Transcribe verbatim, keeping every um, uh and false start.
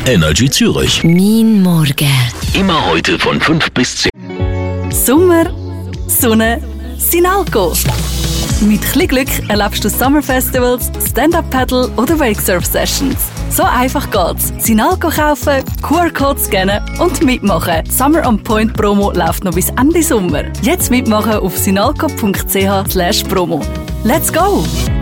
Energy Zürich. Mein Morgen. Immer heute von fünf bis zehn. Sommer, Sonne, Sinalco. Mit chli Glück erlebst du Summer-Festivals, Stand-Up-Paddle oder Wakesurf-Sessions. So einfach geht's. Sinalco kaufen, Q R-Code scannen und mitmachen. Die Summer on Point Promo läuft noch bis Ende Sommer. Jetzt mitmachen auf sinalco punkt c h slash promo. Let's go!